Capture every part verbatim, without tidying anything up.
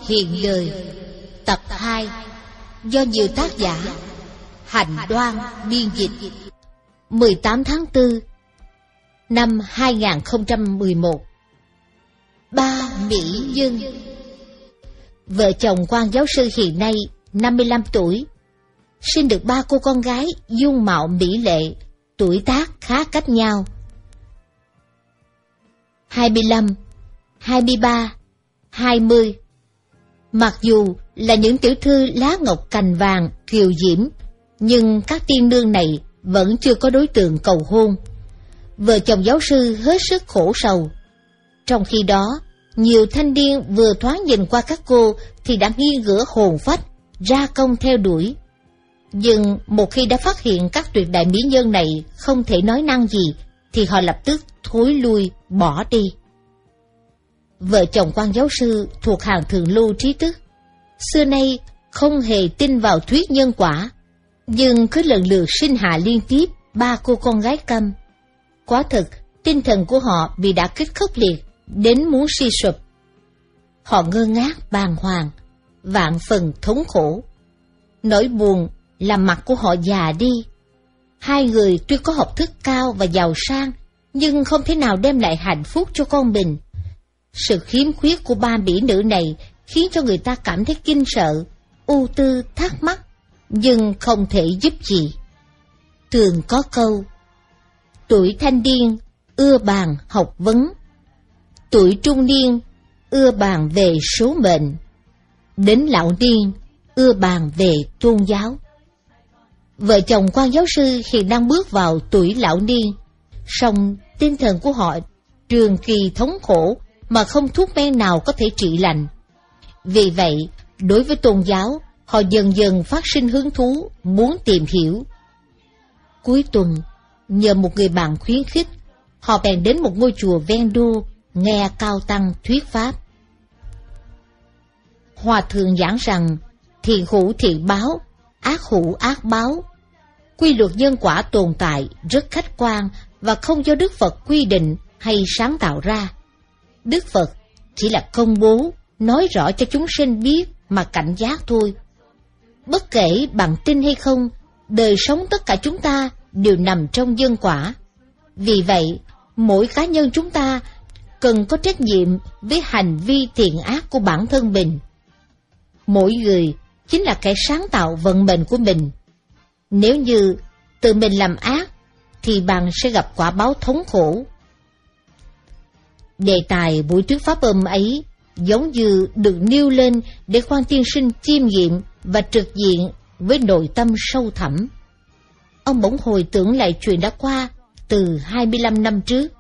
hiền đời. Tập hai, do nhiều tác giả Hành Đoan biên dịch. Mười tám tháng tư năm hai nghìn không trăm mười một. Ba mỹ nhân. Vợ chồng quan giáo sư hiện nay năm mươi lăm tuổi, sinh được ba cô con gái dung mạo mỹ lệ, tuổi tác khá cách nhau. hai mươi lăm, hai mươi ba, hai mươi. Mặc dù là những tiểu thư lá ngọc cành vàng kiều diễm, nhưng các tiên nương này vẫn chưa có đối tượng cầu hôn. Vợ chồng giáo sư hết sức khổ sầu. Trong khi đó, nhiều thanh niên vừa thoáng nhìn qua các cô thì đã nghiêng ngửa hồn phách, ra công theo đuổi. Nhưng một khi đã phát hiện các tuyệt đại mỹ nhân này không thể nói năng gì, thì họ lập tức thối lui, bỏ đi. Vợ chồng quan giáo sư thuộc hàng thượng lưu trí thức, xưa nay không hề tin vào thuyết nhân quả, nhưng cứ lần lượt sinh hạ liên tiếp ba cô con gái câm. Quả thực, tinh thần của họ bị đả kích khốc liệt đến muốn suy sụp. Họ ngơ ngác bàng hoàng, vạn phần thống khổ. Nỗi buồn làm mặt của họ già đi. Hai người tuy có học thức cao và giàu sang, nhưng không thể nào đem lại hạnh phúc cho con mình. Sự khiếm khuyết của ba mỹ nữ này khiến cho người ta cảm thấy kinh sợ, ưu tư, thắc mắc, nhưng không thể giúp gì. Thường có câu: tuổi thanh niên ưa bàn học vấn, tuổi trung niên ưa bàn về số mệnh, đến lão niên ưa bàn về tôn giáo. Vợ chồng quan giáo sư hiện đang bước vào tuổi lão niên, song tinh thần của họ trường kỳ thống khổ mà không thuốc men nào có thể trị lành. Vì vậy, đối với tôn giáo, họ dần dần phát sinh hứng thú, muốn tìm hiểu. Cuối tuần, nhờ một người bạn khuyến khích, họ bèn đến một ngôi chùa ven đô, nghe cao tăng thuyết pháp. Hòa thượng giảng rằng, thiện hữu thiện báo, ác hữu ác báo. Quy luật nhân quả tồn tại rất khách quan và không do Đức Phật quy định hay sáng tạo ra. Đức Phật chỉ là công bố, nói rõ cho chúng sinh biết mà cảnh giác thôi. Bất kể bằng tin hay không, đời sống tất cả chúng ta đều nằm trong nhân quả. Vì vậy, mỗi cá nhân chúng ta cần có trách nhiệm với hành vi thiện ác của bản thân mình. Mỗi người chính là kẻ sáng tạo vận mệnh của mình. Nếu như tự mình làm ác, thì bạn sẽ gặp quả báo thống khổ. Đề tài buổi thuyết pháp âm ấy giống như được nêu lên để quan tiên sinh chiêm nghiệm và trực diện với nội tâm sâu thẳm. Ông bỗng hồi tưởng lại chuyện đã qua từ hai mươi lăm năm trước.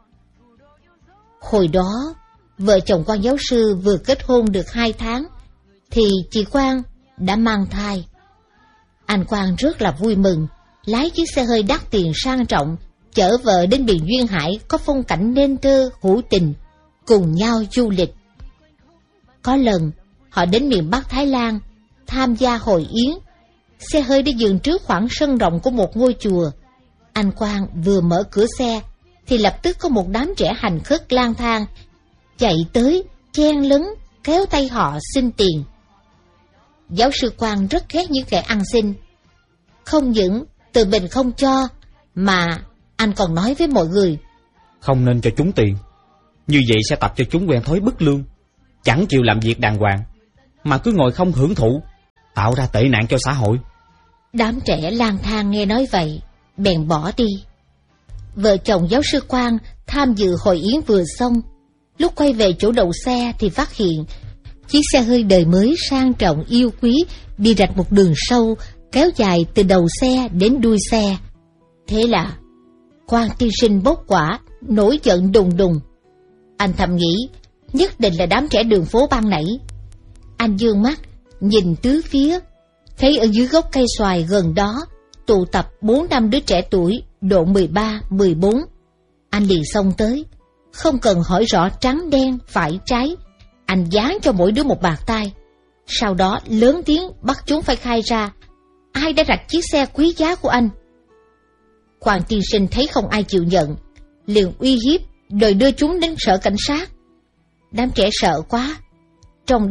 Hồi đó, vợ chồng quan giáo sư vừa kết hôn được hai tháng, thì chị Quang đã mang thai. Anh Quang rất là vui mừng, lái chiếc xe hơi đắt tiền sang trọng, chở vợ đến biển duyên hải có phong cảnh nên thơ hữu tình, cùng nhau du lịch. Có lần, họ đến miền Bắc Thái Lan, tham gia hội yến. Xe hơi đã dừng trước khoảng sân rộng của một ngôi chùa. Anh Quang vừa mở cửa xe, thì lập tức có một đám trẻ hành khất lang thang, chạy tới, chen lấn, kéo tay họ xin tiền. Giáo sư Quang rất ghét những kẻ ăn xin. Không những tự mình không cho, mà anh còn nói với mọi người: không nên cho chúng tiền, như vậy sẽ tập cho chúng quen thói bất lương, chẳng chịu làm việc đàng hoàng, mà cứ ngồi không hưởng thụ, tạo ra tệ nạn cho xã hội. Đám trẻ lang thang nghe nói vậy, bèn bỏ đi. Vợ chồng giáo sư Quang tham dự hội yến vừa xong, lúc quay về chỗ đậu xe thì phát hiện chiếc xe hơi đời mới sang trọng yêu quý đi rạch một đường sâu kéo dài từ đầu xe đến đuôi xe. Thế là Quang tiên sinh bốc quả, nổi giận đùng đùng. Anh thầm nghĩ nhất định là đám trẻ đường phố ban nãy. Anh dương mắt nhìn tứ phía, thấy ở dưới gốc cây xoài gần đó tụ tập bốn năm đứa trẻ tuổi độ mười ba, mười bốn. Anh liền xông tới, không cần hỏi rõ trắng đen phải trái, anh giáng cho mỗi đứa một bạt tai. Sau đó lớn tiếng bắt chúng phải khai ra ai đã rạch chiếc xe quý giá của anh. Hoàng tiên sinh thấy không ai chịu nhận, liền uy hiếp đòi đưa chúng đến sở cảnh sát. Đám trẻ sợ quá, trong đây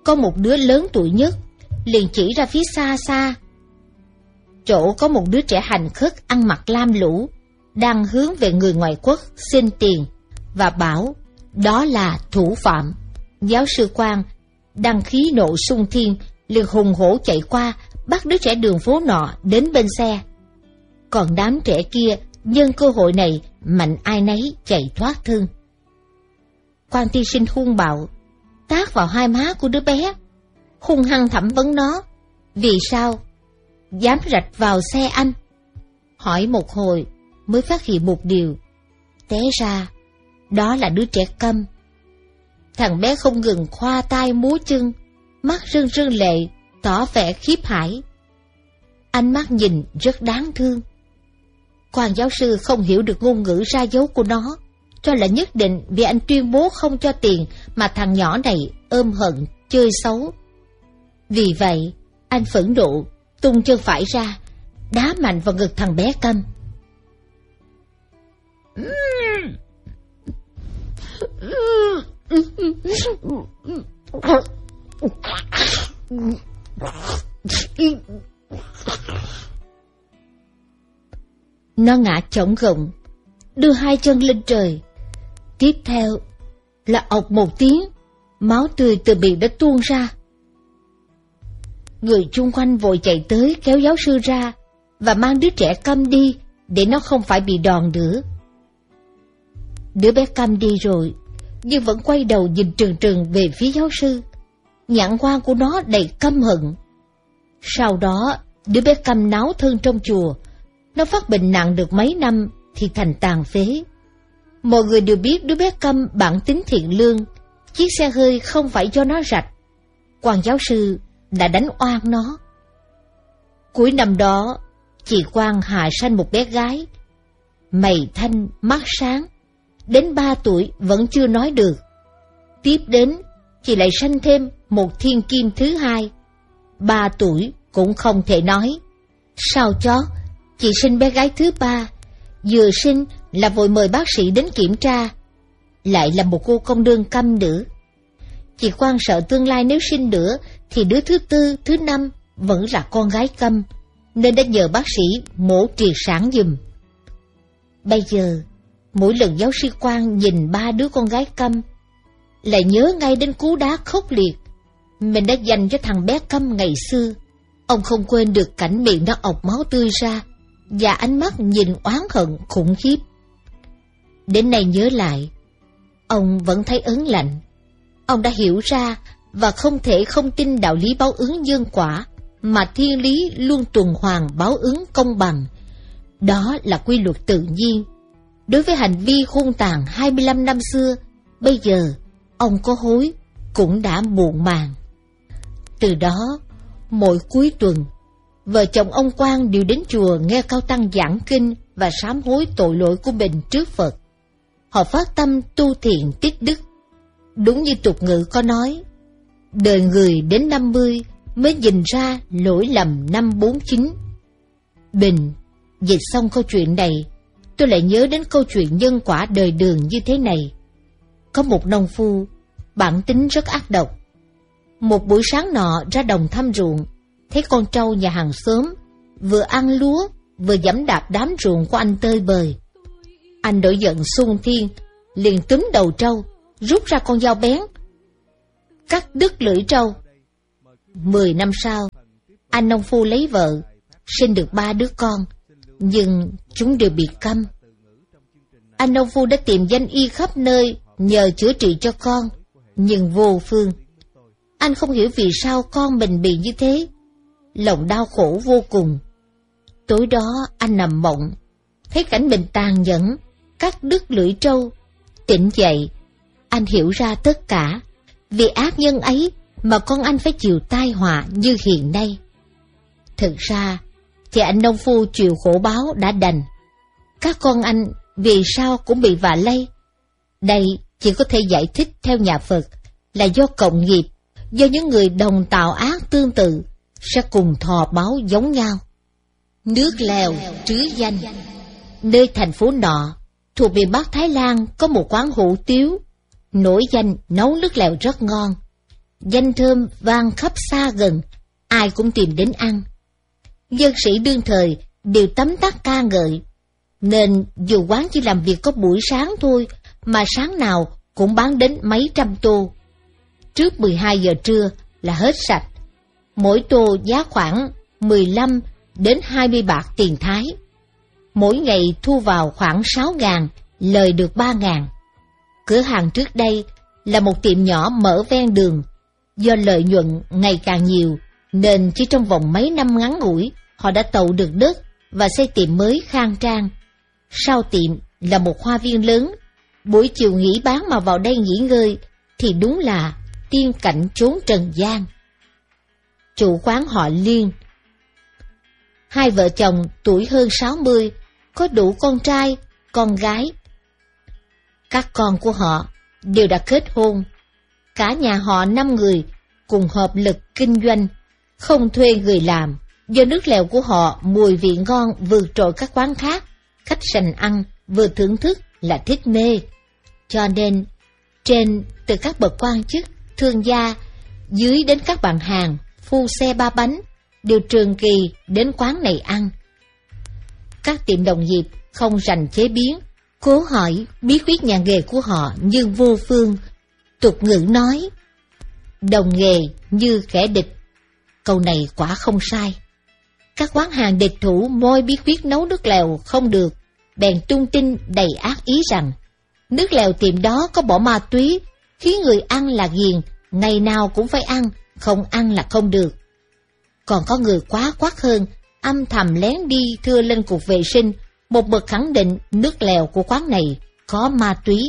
có một đứa lớn tuổi nhất, liền chỉ ra phía xa xa. Chỗ có một đứa trẻ hành khất ăn mặc lam lũ, đang hướng về người ngoại quốc xin tiền, và bảo đó là thủ phạm. Giáo sư Quang đang khí nộ sung thiên, liền hùng hổ chạy qua, bắt đứa trẻ đường phố nọ đến bên xe. Còn đám trẻ kia nhân cơ hội này mạnh ai nấy chạy thoát thân. Quan tiên sinh hung bạo tát vào hai má của đứa bé, hung hăng thẩm vấn nó vì sao dám rạch vào xe anh. Hỏi một hồi mới phát hiện một điều, té ra đó là đứa trẻ câm. Thằng bé không ngừng khoa tay múa chân, mắt rưng rưng lệ, tỏ vẻ khiếp hải. Ánh mắt nhìn rất đáng thương. Quan giáo sư không hiểu được ngôn ngữ ra dấu của nó, cho là nhất định vì anh tuyên bố không cho tiền mà thằng nhỏ này ôm hận chơi xấu. Vì vậy anh phẫn nộ tung chân phải ra, đá mạnh vào ngực thằng bé câm. Nó ngã chổng gọng, đưa hai chân lên trời. Tiếp theo là ộc một tiếng, máu tươi từ miệng đã tuôn ra. Người chung quanh vội chạy tới kéo giáo sư ra và mang đứa trẻ câm đi để nó không phải bị đòn nữa. Đứa bé câm đi rồi, nhưng vẫn quay đầu nhìn trừng trừng về phía giáo sư. Nhãn quan của nó đầy căm hận. Sau đó, đứa bé câm náo thân trong chùa. Nó phát bệnh nặng được mấy năm thì thành tàn phế. Mọi người đều biết đứa bé câm bản tính thiện lương, chiếc xe hơi không phải do nó rạch. Quan giáo sư đã đánh oan nó. Cuối năm đó, chị Quang hạ sanh một bé gái, mày thanh, mắt sáng, đến ba tuổi vẫn chưa nói được. Tiếp đến, chị lại sanh thêm một thiên kim thứ hai, ba tuổi cũng không thể nói. Sau chót, chị sinh bé gái thứ ba, vừa sinh là vội mời bác sĩ đến kiểm tra, lại là một cô công đương câm nữa. Chị Quang sợ tương lai nếu sinh nữa thì đứa thứ tư, thứ năm vẫn là con gái câm, nên đã nhờ bác sĩ mổ triệt sản giùm. Bây giờ, mỗi lần giáo sư Quang nhìn ba đứa con gái câm, lại nhớ ngay đến cú đá khốc liệt mình đã dành cho thằng bé câm ngày xưa. Ông không quên được cảnh miệng nó ọc máu tươi ra và ánh mắt nhìn oán hận khủng khiếp. Đến nay nhớ lại, ông vẫn thấy ớn lạnh. Ông đã hiểu ra và không thể không tin đạo lý báo ứng nhân quả, mà thiên lý luôn tuần hoàn báo ứng công bằng. Đó là quy luật tự nhiên. Đối với hành vi hung tàn hai mươi lăm năm xưa, bây giờ ông có hối cũng đã muộn màng. Từ đó, mỗi cuối tuần, vợ chồng ông Quang đều đến chùa nghe cao tăng giảng kinh và sám hối tội lỗi của mình trước Phật. Họ phát tâm tu thiện tích đức. Đúng như tục ngữ có nói, đời người đến năm mươi mới nhìn ra lỗi lầm năm bốn chín. Bình dịch xong câu chuyện này, tôi lại nhớ đến câu chuyện nhân quả đời Đường như thế này. Có một nông phu, bản tính rất ác độc. Một buổi sáng nọ ra đồng thăm ruộng, thấy con trâu nhà hàng xóm vừa ăn lúa vừa giẫm đạp đám ruộng của anh tơi bời. Anh nổi giận xung thiên, liền túm đầu trâu, rút ra con dao bén, cắt đứt lưỡi trâu. Mười năm sau, anh nông phu lấy vợ, sinh được ba đứa con, nhưng chúng đều bị câm. Anh nông phu đã tìm danh y khắp nơi nhờ chữa trị cho con, nhưng vô phương. Anh không hiểu vì sao con mình bị như thế, lòng đau khổ vô cùng. Tối đó anh nằm mộng, thấy cảnh mình tàn nhẫn, cắt đứt lưỡi trâu. Tỉnh dậy, anh hiểu ra tất cả, vì ác nhân ấy mà con anh phải chịu tai họa như hiện nay. Thực ra thì anh nông phu chịu khổ báo đã đành, các con anh vì sao cũng bị vạ lây. Đây chỉ có thể giải thích theo nhà Phật là do cộng nghiệp, do những người đồng tạo ác tương tự sẽ cùng thọ báo giống nhau. Nước lèo trứ danh. Nơi thành phố nọ thuộc miền Bắc Thái Lan có một quán hủ tiếu nổi danh nấu nước lèo rất ngon. danh thơm vang khắp xa gần, ai cũng tìm đến ăn. Dân sĩ đương thời đều tấm tắc ca ngợi, nên dù quán chỉ làm việc có buổi sáng thôi, mà sáng nào cũng bán đến mấy trăm tô. Trước mười hai giờ trưa là hết sạch, mỗi tô giá khoảng mười lăm đến hai mươi bạc tiền Thái. Mỗi ngày thu vào khoảng sáu ngàn, lời được ba ngàn. Cửa hàng trước đây là một tiệm nhỏ mở ven đường. Do lợi nhuận ngày càng nhiều, nên chỉ trong vòng mấy năm ngắn ngủi, họ đã tậu được đất và xây tiệm mới khang trang. Sau tiệm là một hoa viên lớn. Buổi chiều nghỉ bán mà vào đây nghỉ ngơi thì đúng là tiên cảnh chốn trần gian. Chủ quán họ Liên. Hai vợ chồng tuổi hơn sáu mươi, có đủ con trai, con gái. Các con của họ đều đã kết hôn. Cả nhà họ năm người cùng hợp lực kinh doanh, không thuê người làm. Do nước lèo của họ mùi vị ngon vượt trội các quán khác, khách sành ăn vừa thưởng thức là thích mê. Cho nên, trên từ các bậc quan chức, thương gia, dưới đến các bạn hàng, phu xe ba bánh, đều trường kỳ đến quán này ăn. Các tiệm đồng nghiệp không rành chế biến, cố hỏi bí quyết nhà nghề của họ nhưng vô phương. Tục ngữ nói, đồng nghề như kẻ địch. Câu này quả không sai. Các quán hàng địch thủ môi bí quyết nấu nước lèo không được, bèn tung tin đầy ác ý rằng nước lèo tiệm đó có bỏ ma túy, khiến người ăn là ghiền, ngày nào cũng phải ăn, không ăn là không được. Còn có người quá quắc hơn, âm thầm lén đi thưa lên cục vệ sinh, một bậc khẳng định nước lèo của quán này có ma túy.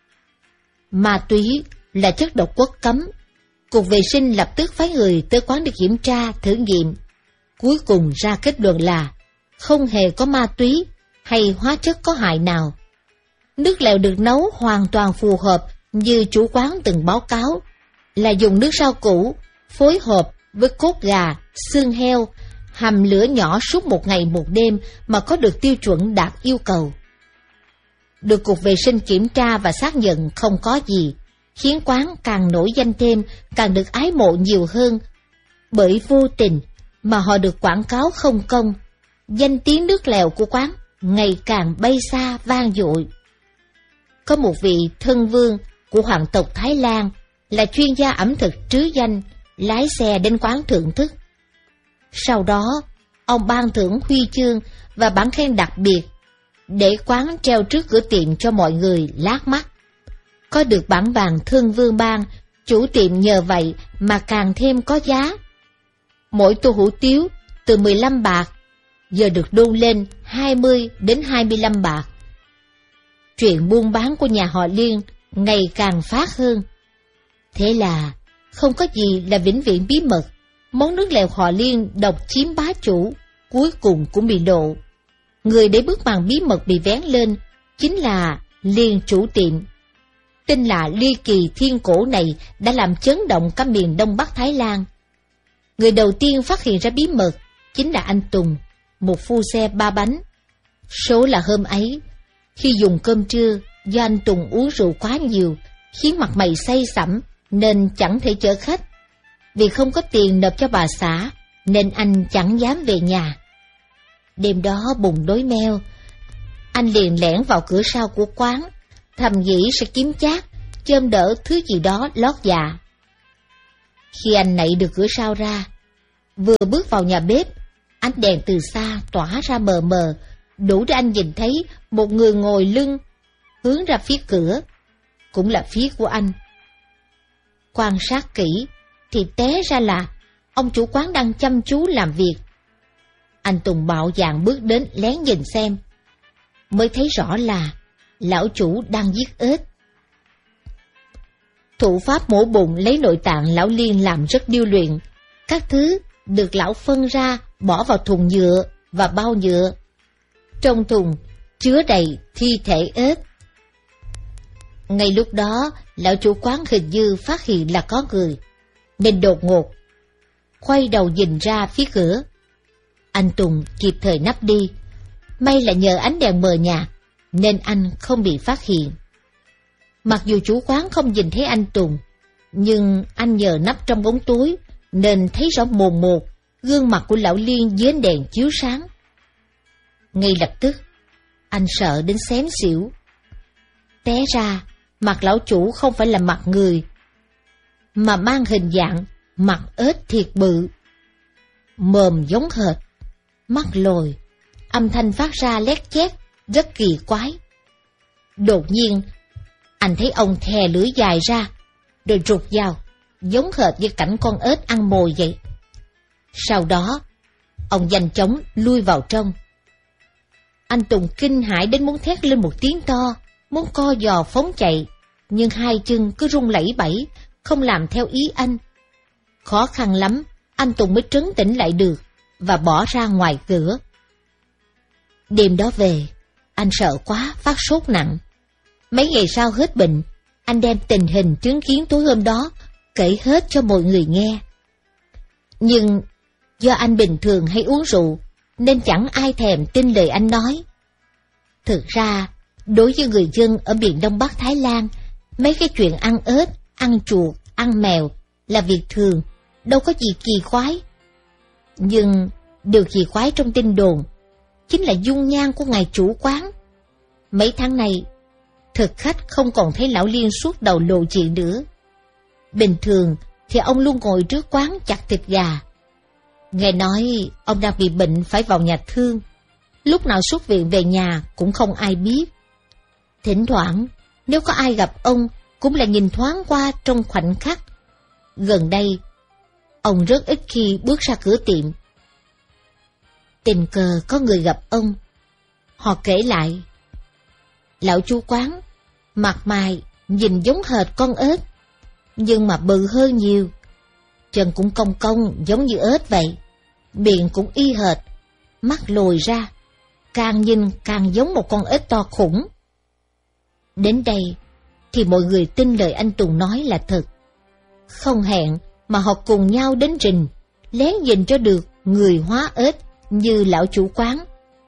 Ma túy là chất độc quốc cấm. Cục vệ sinh lập tức phái người tới quán để kiểm tra, thử nghiệm. Cuối cùng ra kết luận là không hề có ma túy hay hóa chất có hại nào. Nước lèo được nấu hoàn toàn phù hợp như chủ quán từng báo cáo, là dùng nước rau củ phối hợp với cốt gà, xương heo, hầm lửa nhỏ suốt một ngày một đêm mà có được tiêu chuẩn đạt yêu cầu. Được cục vệ sinh kiểm tra và xác nhận không có gì, khiến quán càng nổi danh thêm, càng được ái mộ nhiều hơn. Bởi vô tình mà họ được quảng cáo không công, danh tiếng nước lèo của quán ngày càng bay xa vang dội. Có một vị thân vương của hoàng tộc Thái Lan là chuyên gia ẩm thực trứ danh, lái xe đến quán thưởng thức. Sau đó, ông ban thưởng huy chương và bảng khen đặc biệt, để quán treo trước cửa tiệm cho mọi người lác mắt. Có được bảng vàng thân vương ban, chủ tiệm nhờ vậy mà càng thêm có giá. Mỗi tô hủ tiếu từ mười lăm bạc, giờ được đôn lên hai mươi đến hai mươi lăm bạc. Chuyện buôn bán của nhà họ Liên ngày càng phát hơn. Thế là không có gì là vĩnh viễn bí mật. Món nước lèo họ Liên độc chiếm bá chủ, cuối cùng cũng bị lộ. Người để bức màn bí mật bị vén lên chính là Liên chủ tiệm. Tin là ly kỳ thiên cổ này đã làm chấn động cả miền Đông Bắc Thái Lan. Người đầu tiên phát hiện ra bí mật chính là anh Tùng, một phu xe ba bánh. Số là hôm ấy, khi dùng cơm trưa, do anh Tùng uống rượu quá nhiều, khiến mặt mày say sẩm nên chẳng thể chở khách. Vì không có tiền nộp cho bà xã, nên anh chẳng dám về nhà. Đêm đó bùng đối meo, anh liền lẻn vào cửa sau của quán, thầm nghĩ sẽ kiếm chác, chôm đỡ thứ gì đó lót dạ. Khi anh nạy được cửa sau ra, vừa bước vào nhà bếp, ánh đèn từ xa tỏa ra mờ mờ, đủ để anh nhìn thấy một người ngồi lưng hướng ra phía cửa, cũng là phía của anh. Quan sát kỹ thì té ra là ông chủ quán đang chăm chú làm việc. Anh Tùng bạo dạn bước đến lén nhìn xem, mới thấy rõ là lão chủ đang giết ếch. Thủ pháp mổ bụng lấy nội tạng lão Liên làm rất điêu luyện. Các thứ được lão phân ra bỏ vào thùng nhựa và bao nhựa. Trong thùng chứa đầy thi thể ếch. Ngay lúc đó, lão chủ quán hình như phát hiện là có người, nên đột ngột quay đầu nhìn ra phía cửa. Anh Tùng kịp thời nấp đi, may là nhờ ánh đèn mờ nhạt nên anh không bị phát hiện. Mặc dù chủ quán không nhìn thấy anh Tùng, Nhưng anh nhờ nắp trong bóng tối nên thấy rõ mồn một gương mặt của lão Liên dưới ánh đèn chiếu sáng. Ngay lập tức, anh sợ đến xém xỉu. Té ra, mặt lão chủ không phải là mặt người, mà mang hình dạng mặt ếch thiệt bự. Mồm giống hệt, mắt lồi, âm thanh phát ra lét chét, rất kỳ quái. Đột nhiên, anh thấy ông thè lưỡi dài ra, rồi rụt vào, giống hệt như cảnh con ếch ăn mồi vậy. Sau đó, ông nhanh chóng lui vào trong. Anh Tùng kinh hãi đến muốn thét lên một tiếng to, muốn co giò phóng chạy, nhưng hai chân cứ run lẩy bẩy, không làm theo ý anh. Khó khăn lắm, anh Tùng mới trấn tĩnh lại được và bỏ ra ngoài cửa. Đêm đó về, anh sợ quá, phát sốt nặng. Mấy ngày sau hết bệnh, anh đem tình hình chứng kiến tối hôm đó kể hết cho mọi người nghe. Nhưng do anh bình thường hay uống rượu, nên chẳng ai thèm tin lời anh nói. Thực ra, đối với người dân ở miền Đông Bắc Thái Lan, mấy cái chuyện ăn ếch, ăn chuột, ăn mèo là việc thường, đâu có gì kỳ quái. Nhưng điều kỳ quái trong tin đồn chính là dung nhan của ngài chủ quán. Mấy tháng này, thực khách không còn thấy lão Liên suốt đầu lộ diện nữa. Bình thường thì ông luôn ngồi trước quán chặt thịt gà. Nghe nói ông đang bị bệnh phải vào nhà thương, lúc nào xuất viện về nhà cũng không ai biết. Thỉnh thoảng, nếu có ai gặp ông cũng là nhìn thoáng qua trong khoảnh khắc. Gần đây, ông rất ít khi bước ra cửa tiệm. Tình cờ có người gặp ông. Họ kể lại, lão chủ quán, mặt mày nhìn giống hệt con ếch, nhưng mà bự hơn nhiều. Chân cũng cong cong giống như ếch vậy, miệng cũng y hệt, mắt lồi ra, càng nhìn càng giống một con ếch to khủng. Đến đây thì mọi người tin lời anh Tùng nói là thật. Không hẹn mà họ cùng nhau đến rình, lén nhìn cho được người hóa ếch như lão chủ quán.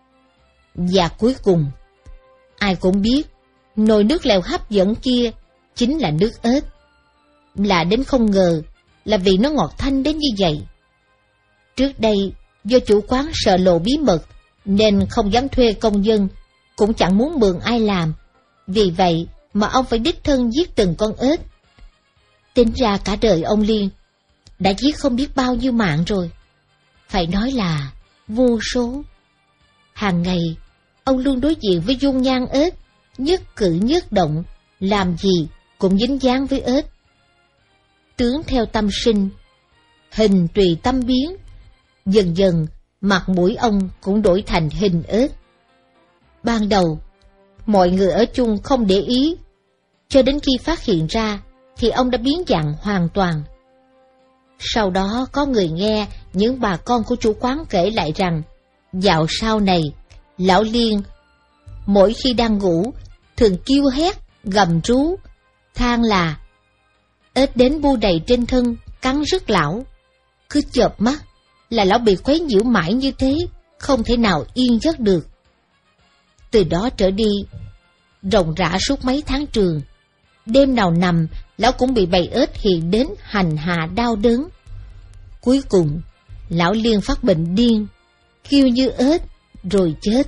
Và cuối cùng, ai cũng biết nồi nước lèo hấp dẫn kia chính là nước ếch. Lạ đến không ngờ là vì nó ngọt thanh đến như vậy. Trước đây, do chủ quán sợ lộ bí mật nên không dám thuê công dân, cũng chẳng muốn mượn ai làm. Vì vậy mà ông phải đích thân giết từng con ếch. Tính ra cả đời ông Liên đã giết không biết bao nhiêu mạng rồi. Phải nói là vô số. Hàng ngày, ông luôn đối diện với dung nhan ếch, nhất cử nhất động, làm gì cũng dính dáng với ếch. Tướng theo tâm sinh, hình tùy tâm biến. Dần dần, mặt mũi ông cũng đổi thành hình ếch. Ban đầu, mọi người ở chung không để ý, cho đến khi phát hiện ra thì ông đã biến dạng hoàn toàn. Sau đó có người nghe những bà con của chủ quán kể lại rằng, dạo sau này, lão Liên mỗi khi đang ngủ thường kêu hét, gầm rú, than là ếch đến bu đầy trên thân, cắn rứt lão. Cứ chợp mắt là lão bị quấy nhiễu mãi như thế, không thể nào yên giấc được. Từ đó trở đi, ròng rã suốt mấy tháng trường, đêm nào nằm, lão cũng bị bầy ếch hiện đến hành hạ đau đớn. Cuối cùng, lão Liên phát bệnh điên, kêu như ếch, rồi chết.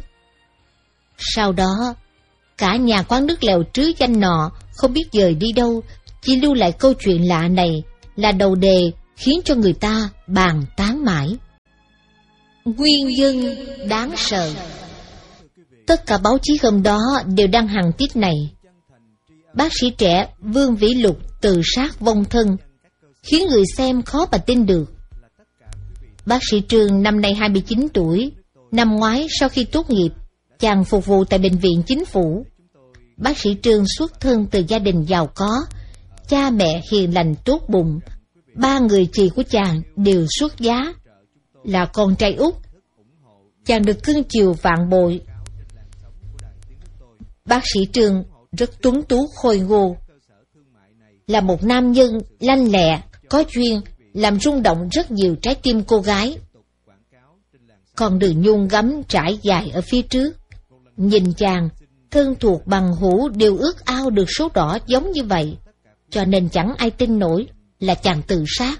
Sau đó, cả nhà quán nước lèo trứ danh nọ không biết dời đi đâu, chỉ lưu lại câu chuyện lạ này là đầu đề khiến cho người ta bàn tán mãi. Nguyên nhân đáng sợ. Tất cả báo chí hôm đó đều đăng hàng tiết này. Bác sĩ trẻ Vương Vĩ Lục tự sát vong thân, khiến người xem khó mà tin được. Bác sĩ Trương năm nay hai mươi chín tuổi, năm ngoái sau khi tốt nghiệp, chàng phục vụ tại bệnh viện chính phủ. Bác sĩ Trương xuất thân từ gia đình giàu có, cha mẹ hiền lành tốt bụng, ba người chị của chàng đều xuất giá, là con trai út. Chàng được cưng chiều vạn bội. Bác sĩ Trương rất tuấn tú khôi ngô, là một nam nhân lanh lẹ, có duyên, làm rung động rất nhiều trái tim cô gái. Con đường nhung gấm trải dài ở phía trước, nhìn chàng, thân thuộc bằng hữu đều ước ao được số đỏ giống như vậy. cho nên chẳng ai tin nổi là chàng tự sát.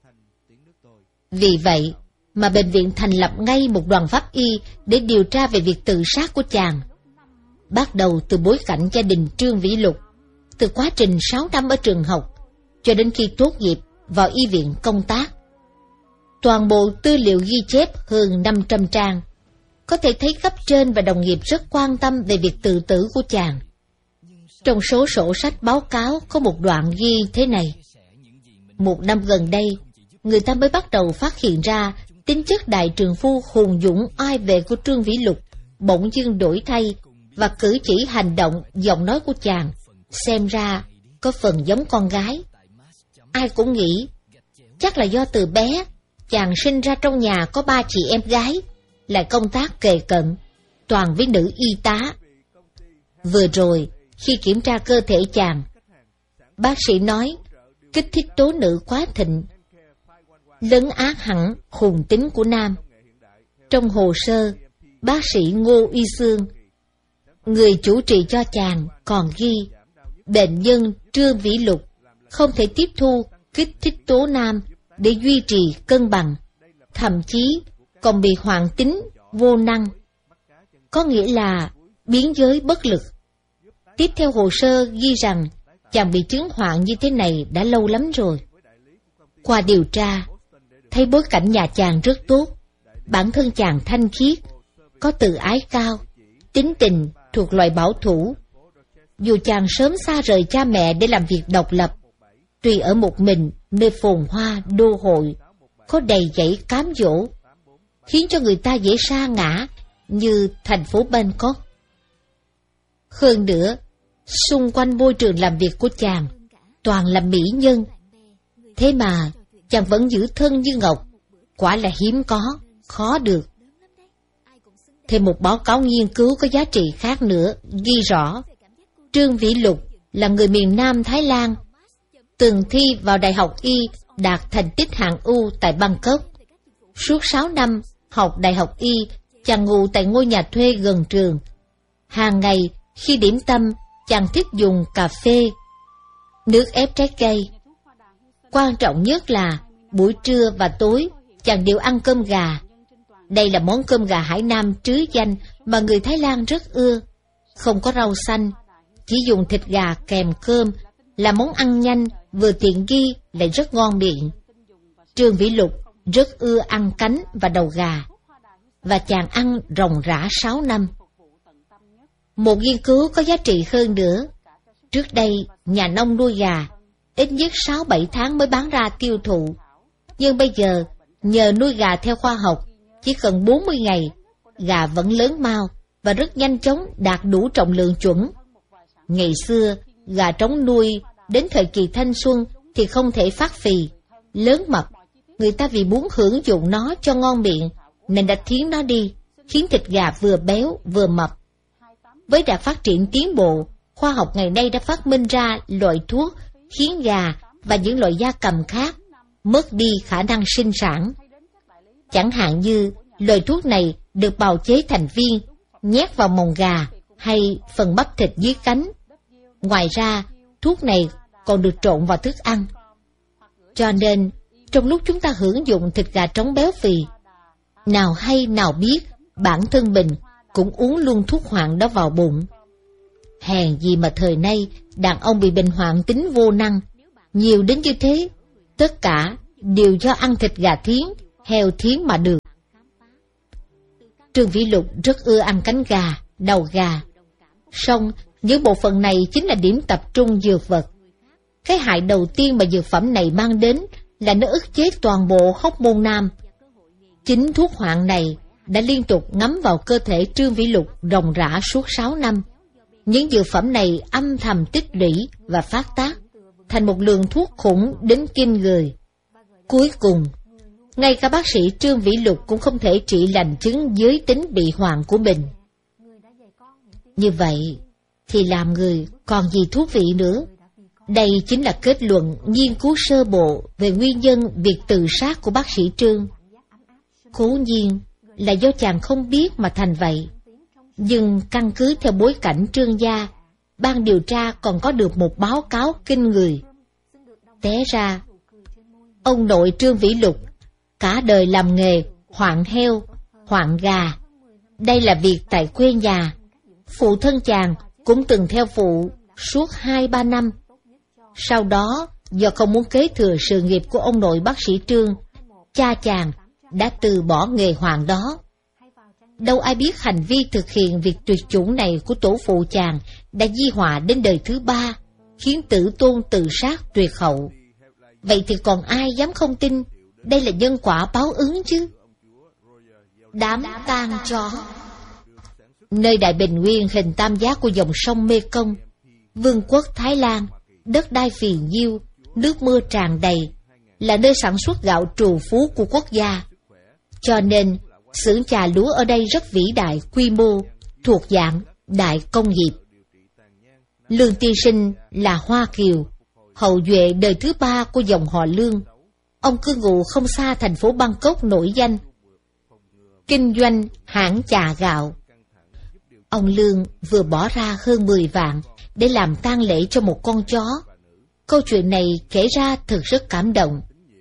Vì vậy mà bệnh viện thành lập ngay một đoàn pháp y để điều tra về việc tự sát của chàng. Bắt đầu từ bối cảnh gia đình Trương Vĩ Lục, từ quá trình sáu năm ở trường học, cho đến khi tốt nghiệp vào y viện công tác. Toàn bộ tư liệu ghi chép hơn năm trăm trang. Có thể thấy cấp trên và đồng nghiệp rất quan tâm về việc tự tử của chàng. Trong số sổ sách báo cáo có một đoạn ghi thế này. Một năm gần đây, người ta mới bắt đầu phát hiện ra tính chất đại trượng phu hùng dũng oai vệ của Trương Vĩ Lục bỗng dưng đổi thay, và cử chỉ hành động, giọng nói của chàng xem ra có phần giống con gái. Ai cũng nghĩ chắc là do từ bé chàng sinh ra trong nhà có ba chị em gái, lại công tác kề cận, toàn với nữ y tá. Vừa rồi khi kiểm tra cơ thể chàng, bác sĩ nói kích thích tố nữ quá thịnh, lấn át hẳn hùng tính của nam. Trong hồ sơ, bác sĩ Ngô Y Xương, người chủ trì cho chàng, còn ghi bệnh nhân Trương Vĩ Lục không thể tiếp thu kích thích tố nam để duy trì cân bằng, thậm chí còn bị hoạn tính vô năng, có nghĩa là biến giới bất lực. Tiếp theo hồ sơ ghi rằng chàng bị chứng hoạn như thế này đã lâu lắm rồi. Qua điều tra, thấy bối cảnh nhà chàng rất tốt, bản thân chàng thanh khiết, có tự ái cao, tính tình thuộc loại bảo thủ. Dù chàng sớm xa rời cha mẹ để làm việc độc lập, tuy ở một mình nơi phồn hoa đô hội, có đầy dẫy cám dỗ, khiến cho người ta dễ sa ngã như thành phố Bangkok. Hơn nữa, xung quanh môi trường làm việc của chàng toàn là mỹ nhân, thế mà chàng vẫn giữ thân như ngọc, quả là hiếm có, khó được. Thêm một báo cáo nghiên cứu có giá trị khác nữa ghi rõ Trương Vĩ Lục là người miền Nam Thái Lan, từng thi vào Đại học Y đạt thành tích hạng U tại Bangkok. Suốt sáu năm học Đại học Y, chàng ngủ tại ngôi nhà thuê gần trường. Hàng ngày khi điểm tâm, chàng thích dùng cà phê, nước ép trái cây. Quan trọng nhất là buổi trưa và tối chàng đều ăn cơm gà. Đây là món cơm gà Hải Nam trứ danh mà người Thái Lan rất ưa. Không có rau xanh, chỉ dùng thịt gà kèm cơm, là món ăn nhanh, vừa tiện nghi lại rất ngon miệng. Trương Vĩ Lục rất ưa ăn cánh và đầu gà, và chàng ăn ròng rã sáu năm. Một nghiên cứu có giá trị hơn nữa. Trước đây, nhà nông nuôi gà, ít nhất sáu bảy tháng mới bán ra tiêu thụ. Nhưng bây giờ, nhờ nuôi gà theo khoa học, chỉ cần bốn mươi ngày, gà vẫn lớn mau và rất nhanh chóng đạt đủ trọng lượng chuẩn. Ngày xưa, gà trống nuôi đến thời kỳ thanh xuân thì không thể phát phì, lớn mập. Người ta vì muốn hưởng dụng nó cho ngon miệng nên đã thiến nó đi, khiến thịt gà vừa béo vừa mập. Với đà phát triển tiến bộ, khoa học ngày nay đã phát minh ra loại thuốc khiến gà và những loại gia cầm khác mất đi khả năng sinh sản. Chẳng hạn như loại thuốc này được bào chế thành viên, nhét vào mồng gà hay phần bắp thịt dưới cánh. Ngoài ra, thuốc này còn được trộn vào thức ăn. Cho nên, trong lúc chúng ta hưởng dụng thịt gà trống béo phì, nào hay nào biết bản thân mình cũng uống luôn thuốc hoạn đó vào bụng. Hèn gì mà thời nay đàn ông bị bệnh hoạn tính vô năng nhiều đến như thế. Tất cả đều do ăn thịt gà thiến, heo thiến mà được. Trương Vĩ Lục rất ưa ăn cánh gà, đầu gà. Song những bộ phận này chính là điểm tập trung dược vật. Cái hại đầu tiên mà dược phẩm này mang đến là nó ức chế toàn bộ hormone nam. Chính thuốc hoạn này đã liên tục ngấm vào cơ thể Trương Vĩ Lục ròng rã suốt sáu năm. Những dược phẩm này âm thầm tích lũy và phát tác thành một lượng thuốc khủng đến kinh người. Cuối cùng, ngay cả bác sĩ Trương Vĩ Lục cũng không thể trị lành chứng giới tính bị hoạn của mình. Như vậy thì làm người còn gì thú vị nữa. Đây chính là kết luận nghiên cứu sơ bộ về nguyên nhân việc tự sát của bác sĩ Trương. Cố nhiên là do chàng không biết mà thành vậy. Nhưng căn cứ theo bối cảnh Trương gia, ban điều tra còn có được một báo cáo kinh người té ra. Ông nội Trương Vĩ Lục cả đời làm nghề hoạn heo, hoạn gà. Đây là việc tại quê nhà. Phụ thân chàng cũng từng theo phụ suốt hai ba năm. Sau đó, do không muốn kế thừa sự nghiệp của ông nội bác sĩ Trương, cha chàng đã từ bỏ nghề hoạn đó. Đâu ai biết hành vi thực hiện việc tuyệt chủng này của tổ phụ chàng đã di họa đến đời thứ ba, khiến tử tôn tự sát tuyệt hậu. Vậy thì còn ai dám không tin đây là nhân quả báo ứng chứ? Đám tang chó. Nơi Đại Bình Nguyên hình tam giác của dòng sông Mê Công, vương quốc Thái Lan, đất đai phì nhiêu, nước mưa tràn đầy, là nơi sản xuất gạo trù phú của quốc gia. Cho nên, xưởng chà lúa ở đây rất vĩ đại, quy mô, thuộc dạng đại công nghiệp. Lương Tiên Sinh là Hoa Kiều, hậu duệ đời thứ ba của dòng họ Lương. Ông cư ngụ không xa thành phố Bangkok nổi danh, kinh doanh hãng chà gạo. Ông Lương vừa bỏ ra hơn mười vạn để làm tang lễ cho một con chó. Câu chuyện này kể ra thực rất cảm động.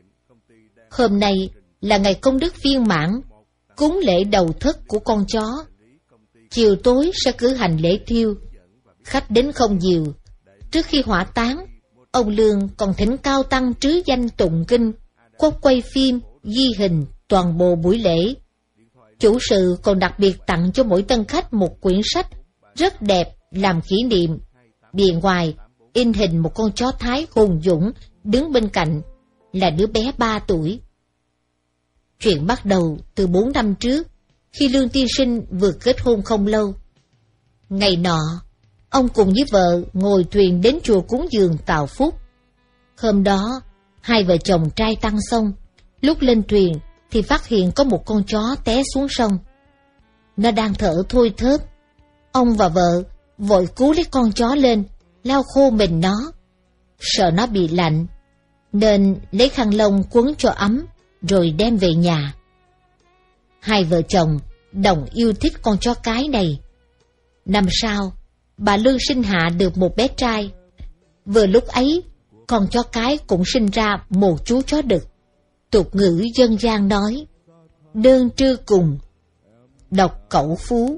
Hôm nay là ngày công đức viên mãn, cúng lễ đầu thất của con chó. Chiều tối sẽ cử hành lễ thiêu. Khách đến không nhiều. Trước khi hỏa táng, ông Lương còn thỉnh cao tăng trứ danh tụng kinh, quay quay phim, ghi hình toàn bộ buổi lễ. Chủ sự còn đặc biệt tặng cho mỗi tân khách một quyển sách rất đẹp làm kỷ niệm. Bìa ngoài in hình một con chó Thái hùng dũng, đứng bên cạnh là đứa bé ba tuổi. Chuyện bắt đầu từ bốn năm trước, khi Lương Tiên Sinh vừa kết hôn không lâu. Ngày nọ, ông cùng với vợ ngồi thuyền đến chùa cúng dường tạo phúc. Hôm đó, hai vợ chồng trai tăng xong, lúc lên thuyền thì phát hiện có một con chó té xuống sông. Nó đang thở thôi thớp. Ông và vợ vội cứu lấy con chó lên, lau khô mình nó. Sợ nó bị lạnh, nên lấy khăn lông quấn cho ấm, rồi đem về nhà. Hai vợ chồng đồng yêu thích con chó cái này. Năm sau, bà Lương sinh hạ được một bé trai. Vừa lúc ấy, con chó cái cũng sinh ra một chú chó đực. Tục ngữ dân gian nói, đơn trư cùng, độc cẩu phú.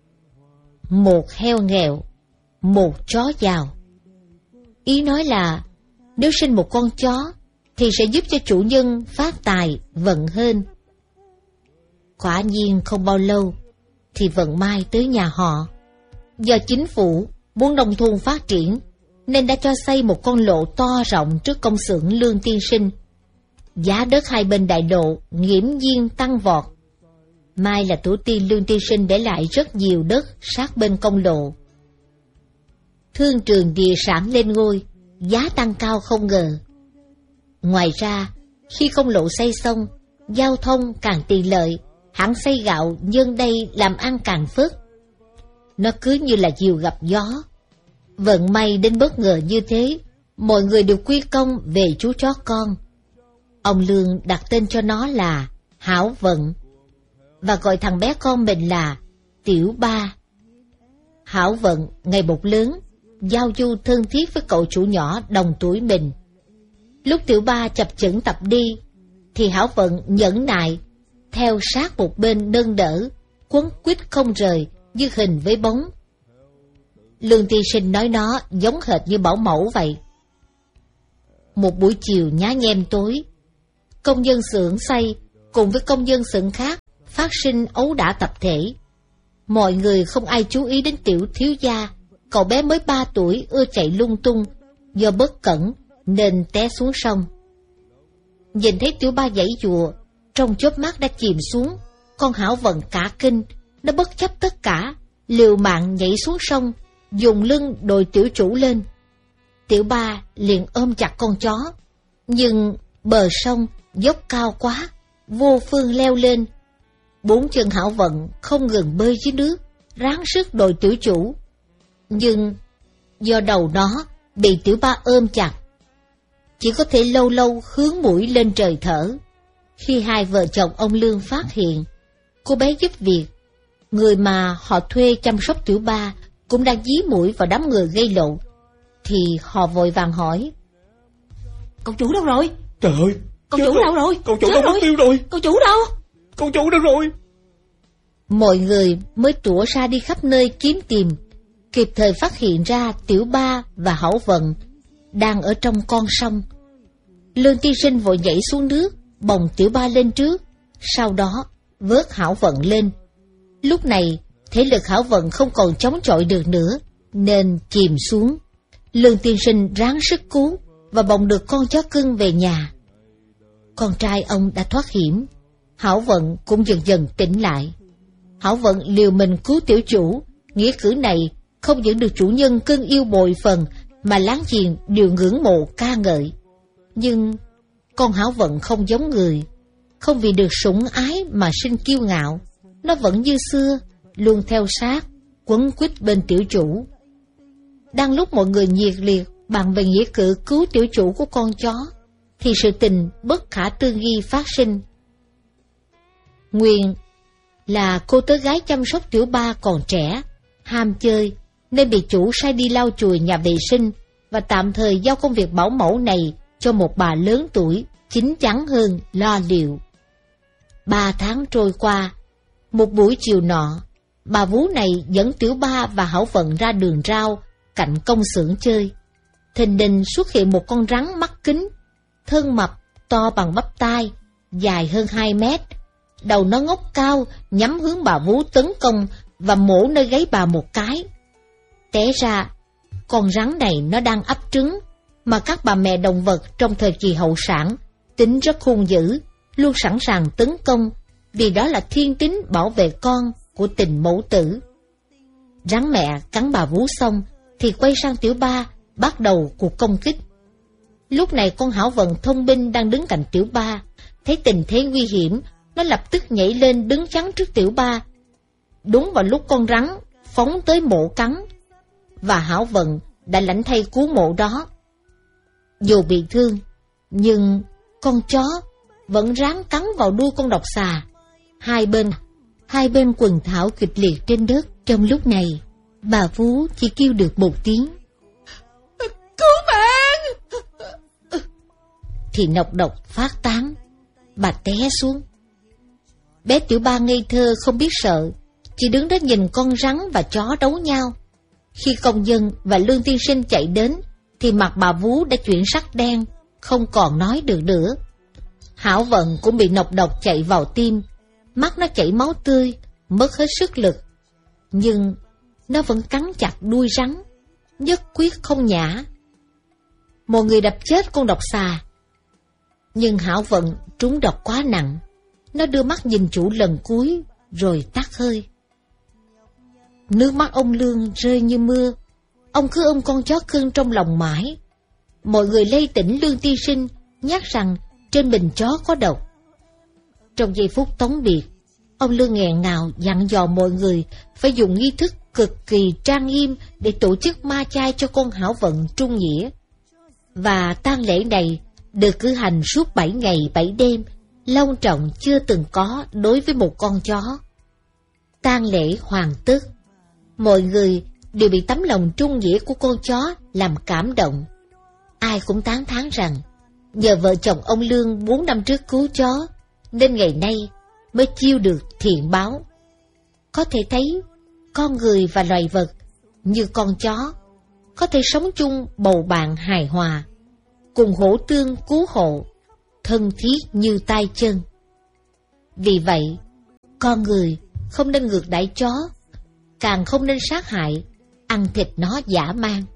Một heo nghèo, một chó giàu. Ý nói là, nếu sinh một con chó, thì sẽ giúp cho chủ nhân phát tài, vận hên. Quả nhiên không bao lâu, thì vận may tới nhà họ. Do chính phủ muốn nông thôn phát triển, nên đã cho xây một con lộ to rộng trước công xưởng Lương Tiên Sinh. Giá đất hai bên đại lộ nghiễm nhiên tăng vọt. May là tổ tiên Lương Tiên Sinh để lại rất nhiều đất sát bên công lộ. Thương trường địa sản lên ngôi, giá tăng cao không ngờ. Ngoài ra, khi công lộ xây xong, giao thông càng tiện lợi, hãng xây gạo nhân đây làm ăn càng phất. Nó cứ như là diều gặp gió. Vận may đến bất ngờ như thế, mọi người đều quy công về chú chó con. Ông Lương đặt tên cho nó là Hảo Vận, và gọi thằng bé con mình là Tiểu Ba. Hảo Vận ngày một lớn, giao du thân thiết với cậu chủ nhỏ đồng tuổi mình. Lúc Tiểu Ba chập chững tập đi, thì Hảo Vận nhẫn nại, theo sát một bên nâng đỡ, quấn quýt không rời, như hình với bóng. Lương Tiên Sinh nói nó giống hệt như bảo mẫu vậy. Một buổi chiều nhá nhem tối, công nhân xưởng xây cùng với công nhân xưởng khác phát sinh ấu đả tập thể. Mọi người không ai chú ý đến Tiểu thiếu gia, cậu bé mới ba tuổi ưa chạy lung tung, do bất cẩn nên té xuống sông. Nhìn thấy Tiểu Ba giãy giụa, trong chớp mắt đã chìm xuống. Con Hảo Vận cả kinh, nó bất chấp tất cả, liều mạng nhảy xuống sông, dùng lưng đồi tiểu chủ lên. Tiểu Ba liền ôm chặt con chó, nhưng bờ sông dốc cao quá, vô phương leo lên. Bốn chân Hảo Vận không ngừng bơi dưới nước, ráng sức đồi tiểu chủ, nhưng do đầu nó bị Tiểu Ba ôm chặt, chỉ có thể lâu lâu hướng mũi lên trời thở. Khi hai vợ chồng ông Lương phát hiện cô bé giúp việc, người mà họ thuê chăm sóc Tiểu Ba cũng đang dí mũi vào đám người gây lộn, thì họ vội vàng hỏi: Cậu chủ đâu rồi? Trời ơi, cậu chủ đâu rồi? Cậu chủ đâu mất tiêu rồi. Cậu chủ đâu? Cậu chủ đâu rồi? Mọi người mới tủa ra đi khắp nơi kiếm tìm, kịp thời phát hiện ra Tiểu Ba và Hảo Vận đang ở trong con sông. Lương Tiên Sinh vội nhảy xuống nước, bồng Tiểu Ba lên trước, sau đó vớt Hảo Vận lên. Lúc này thể lực Hảo Vận không còn chống chọi được nữa, nên chìm xuống. Lương Tiên Sinh ráng sức cứu và bồng được con chó cưng về nhà. Con trai ông đã thoát hiểm, Hảo Vận cũng dần dần tỉnh lại. Hảo Vận liều mình cứu tiểu chủ, nghĩa cử này không những được chủ nhân cưng yêu bội phần, mà láng giềng đều ngưỡng mộ ca ngợi. Nhưng con Hảo Vận không giống người, không vì được sủng ái mà sinh kiêu ngạo, nó vẫn như xưa, luôn theo sát, quấn quýt bên tiểu chủ. Đang lúc mọi người nhiệt liệt bàn về nghĩa cử cứu tiểu chủ của con chó, thì sự tình bất khả tư nghị phát sinh. Nguyên là cô tớ gái chăm sóc Tiểu Ba còn trẻ, ham chơi, nên bị chủ sai đi lau chùi nhà vệ sinh và tạm thời giao công việc bảo mẫu này cho một bà lớn tuổi, chín chắn hơn lo liệu. Ba tháng trôi qua, một buổi chiều nọ, bà vú này dẫn Tiểu Ba và Hảo Vận ra đường rau cạnh công xưởng chơi. Thình lình xuất hiện một con rắn mắt kính, thân mập, to bằng bắp tay, dài hơn hai mét. Đầu nó ngóc cao, nhắm hướng bà vú tấn công và mổ nơi gáy bà một cái. Té ra, con rắn này nó đang ấp trứng, mà các bà mẹ động vật trong thời kỳ hậu sản tính rất hung dữ, luôn sẵn sàng tấn công, vì đó là thiên tính bảo vệ con của tình mẫu tử. Rắn mẹ cắn bà vú xong thì quay sang Tiểu Ba, bắt đầu cuộc công kích. Lúc này con Hảo Vận thông minh đang đứng cạnh Tiểu Ba, thấy tình thế nguy hiểm, nó lập tức nhảy lên đứng chắn trước Tiểu Ba. Đúng vào lúc con rắn phóng tới mổ cắn, và Hảo Vận đã lãnh thay cứu mổ đó. Dù bị thương, nhưng con chó vẫn ráng cắn vào đuôi con độc xà. Hai bên, hai bên quần thảo kịch liệt trên đất. Trong lúc này, bà vú chỉ kêu được một tiếng cứu mạng, thì nọc độc phát tán, bà té xuống. Bé Tiểu Ba ngây thơ không biết sợ, chỉ đứng đó nhìn con rắn và chó đấu nhau. Khi công dân và Lương Tiên Sinh chạy đến, thì mặt bà vú đã chuyển sắc đen, không còn nói được nữa. Hảo Vận cũng bị nọc độc chạy vào tim, mắt nó chảy máu tươi, mất hết sức lực. Nhưng nó vẫn cắn chặt đuôi rắn, nhất quyết không nhả. Mọi người đập chết con độc xà, nhưng Hảo Vận trúng độc quá nặng. Nó đưa mắt nhìn chủ lần cuối, rồi tắt hơi. Nước mắt ông Lương rơi như mưa. Ông cứ ôm con chó cưng trong lòng mãi. Mọi người lay tỉnh Lương Tiên Sinh, nhắc rằng trên bình chó có độc. Trong giây phút tống biệt, ông Lương nghẹn ngào dặn dò mọi người phải dùng nghi thức cực kỳ trang nghiêm để tổ chức ma chay cho con Hảo Vận trung nghĩa. Và tang lễ này được cử hành suốt bảy ngày bảy đêm, long trọng chưa từng có đối với một con chó. Tang lễ hoàn tất, mọi người đều bị tấm lòng trung nghĩa của con chó làm cảm động. Ai cũng tán thán rằng nhờ vợ chồng ông Lương bốn năm trước cứu chó, nên ngày nay mới chiêu được thiện báo. Có thể thấy con người và loài vật như con chó có thể sống chung bầu bạn hài hòa, cùng hỗ tương cứu hộ, thân thiết như tay chân. Vì vậy, con người không nên ngược đãi chó, càng không nên sát hại, ăn thịt nó dã man.